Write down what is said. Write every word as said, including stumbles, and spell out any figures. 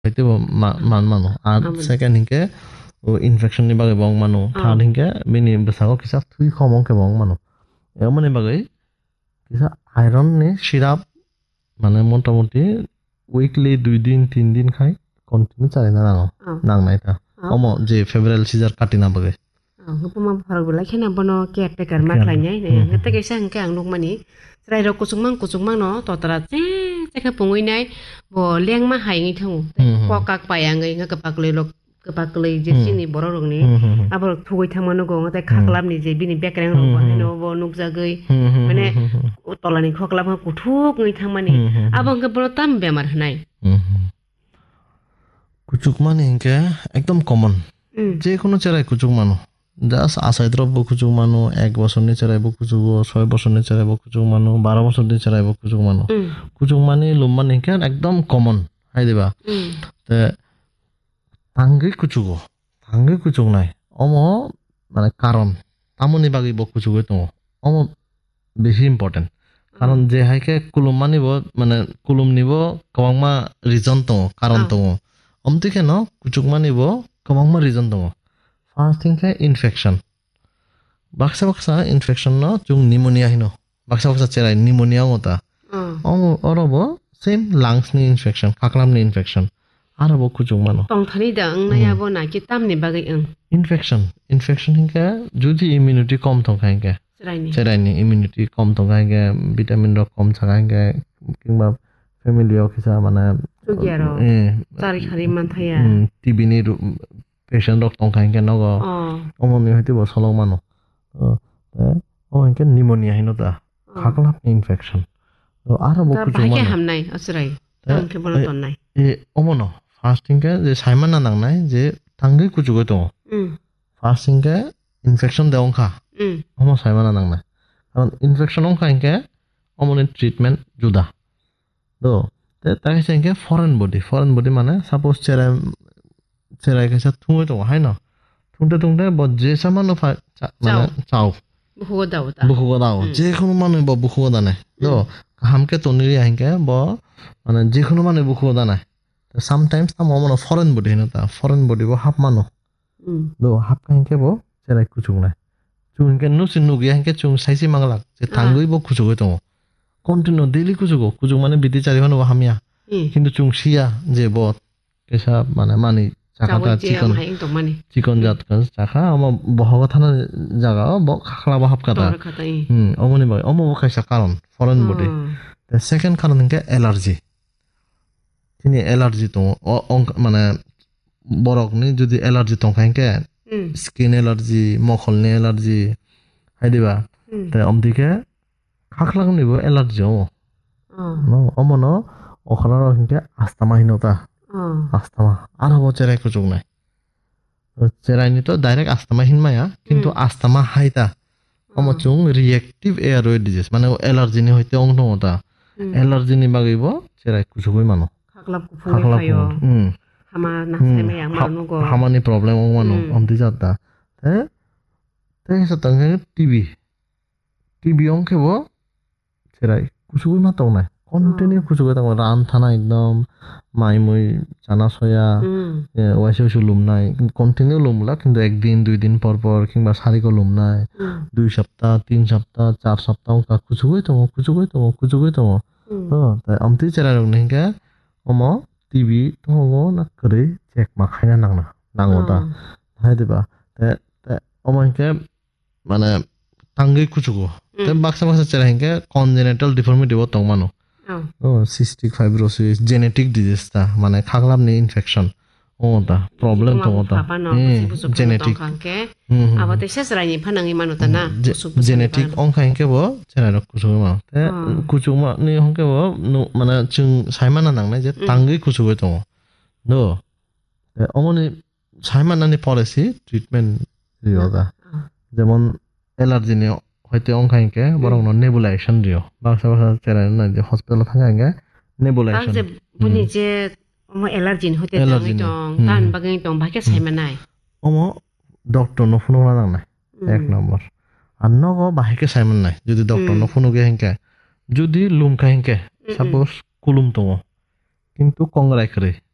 hite man mano ar second hinke o infection ni bage bong mano third hinke bini besago kisa thui khomong ke bong mano emone bage kisa iron ni syrup মানে মোটামুটি weekly দুই দিন তিন দিন খাই continue চালাই না নাও নাং নাই তা অম যে ফেব্রুয়ারি সিজার কাটি না বগে ngupuma fargula khena bono caretaker matlanya ne ngate kaisa hangke angnuk mani rai ro kusungmang kusungmang no totara che cheka pungoi nai bo leng ma hai ngi thang pokak payangai nga kapak le lok kapak le je sini bororong ni abor thugoi thamano go ngate khaklab ni je bini bekrang ro no bo nuk jagai mane tolani khoklab ha kuthuk ngi thangmani abang ke boro tam bemar hnai kuchuk mani hinke ekdom common যে কোনো চেরাই কুচুক মানো just আশাই দ্রব্য কুচুক মানো এক বছর নিয়ে চেরাইব কুচুক ছয় বছর নিয়ে চেরাইব কুচুক মানো বারো বছর নিয়ে চেরাইব কুচুক মানো কুচুক মানে লুম্মান হিংকে একদম কমন হাই দিবা তে তাঙ্গি কুচুক তাঙ্গি কুচুক নাই অম মানে কারণ তামনি বাগিব কুচুক তো অম বেশি ইম্পর্টেন্ট কারণ যে হাইকে কুলুম মানিব মানে কুলুম নিব কবাংমা রিজন তো কারণ তো অমতি কেন কুচুক মানিব কবাংমা রিজন তো ফার্স্ট থিং হে ইনফেকশন বাক্সা বাক্সা ইনফেকশন ন চুং নিউমোনিয়া হিনো বাক্সা বাক্সা চেরাই নিউমোনিয়া মতা অ অরব সেম লাংস নি ইনফেকশন খাকলাম নি ইনফেকশন আরব কুচুক মানো টংথানি দাং নায়াবো না কি তামনি বাগै ওं ইনফেকশন ইনফেকশন হিংকে যদি ইমিউনিটি কম থকাইকে চেরাইনি চেরাইনি ইমিউনিটি কম থকাইকে ভিটামিন র কম থাকাইকে কিংবা ফ্যামিলিও কিসা মানে জুগিয়ারো তারি খারি মানথায়া টিবি নি পেশেন্ট রক থকাইকে নগ অমনি হইতে বসলং মানো তে ও হিংকে নিউমোনিয়া হিনতা খাকলাম ইনফেকশন তো আরব কুচুক মানো হামনাই আসরাই তামকে বলো তন্নাই এ অমনো ফার্স্ট থিংকে যে সাইমান না নাংনাই যে থাঙ্গি কুচুক তো ফার্স্ট থিংকে ইনফেকশন দেওং খা অম সাইমান না নাংনাই কারণ ইনফেকশন অং খাইকে অমনি ট্রিটমেন্ট জুদা তো তে তাকে সেংকে ফরেন বডি ফরেন বডি মানে সাপোজ চেরাই চেরাই কেসা থুঙে তো হাই না থুংতে থুংতে ব যে সামানো মানে চাও বুখুগো দাও বুখুগো দাও যে কোনো মানে ব বুখুগো দানে তো হামকে তনিরি আহিকে ব মানে যে কোনো মানে বুখুগো দানাই sometimes ta momo foreign body na ta foreign body bo hap mano do hap kain ke bo cherai kuchung nai chung ke nu sin nu ge ke chung saisi mangala je tangui bo kuchug to continue daily kuchug kuchug mane bidi chari hono hamia কিন্তু chung sia je bo kesa mane mani chakata chicken chicken jat ka chakha ama bohoga thana jaga bo khakla bo hap kata hm omoni ba omo bo kaisa karon foreign body the second karon ke allergy তিনি allergy তো মানে বরকনি যদি allergy তো খাইকে skin allergy মখলনি allergy high দিবা তে অমদিকে খাখলাগ নিব allergy ও no অমন অখলার হিনকে আস্তামা হিনতা আস্তামা আর হবো চেরাই কুচুক নাই চেরাইনি তো ডাইরেক্ট আস্তামা হিনমায়া কিন্তু আস্তামা হাইতা অমচুং রিয়েক্টিভ এয়ারওয়ে ডিজিজ মানে অ্যালার্জি নি হইতে অংনতা অ্যালার্জি নি বাগিব চেরাই কুচুকই মানো খাকলাপ কুফুনি খায়ো হামা নাসাই মে yang manu go hamani problem ong manu amti jata te te sa tang TB TB ong ke bo cherai kusugui ma tong nai continue kusugui tang ran thana ekdom mai moi chana soya ওয়াইসে ওয়াইসে লুম নাই continue Lumla কিন্তু একদিন দুই দিন পর পর কিংবা সারিকো লুম নাই দুই সপ্তাহ তিন সপ্তাহ চার সপ্তাহ কা কুচুগই তো কুচুগই তো কুচুগই তো তো তাই আমতি চেরা রং নিকে অম টিভি তো না করে চেক মা খাইনা নাংনা নাংওতা হাই দিবা তে তে অমকে মানে টাঙ্গি কুচুগো তে বাক্সা বাক্সা চেরা হিকে কনজেনিটাল ডিফর্মিটি ব তং মানো ও সিস্টিক ফাইব্রোসিস জেনেটিক ডিজিজ তা মানে খাগলামনি ইনফেকশন ওটা প্রবলেম তো ওটা জেনেটিক আবাতে শেষরাইনি ফানাঙ্গি মানুতা না জেনেটিক অংখা হিকে ব চেরা রক কুচুগো মা তে কুচুগ মা নি হংকে ব মানে চুং সাইমানা নাংনাই যে টাঙ্গি কুচুগো তো নো তে অমনি সাইমানানি পলিসি ট্রিটমেন্ট রিওগা যেমন অ্যালার্জি নি হইতে অংখা হিকে বরং নেবুলাইজেশন দিও বাক্সা বাক্সা চেরা না যে হসপিটাল থাকাঙ্গে নেবুলাইজেশন যে বুনি যে অম অ্যালার্জিন হইতে তাঙ্গি টং কান বাগৈ টং ভাকে সাইমানাই অম ডক্টর ন ফোন না নাই এক নম্বর আর নগ বাহিকে সাইমান নাই যদি ডক্টর ন ফোনগে হিংকে যদি লুমকা হিংকে সাপোজ কুলুম তো কিন্তু কংগ্রাই করে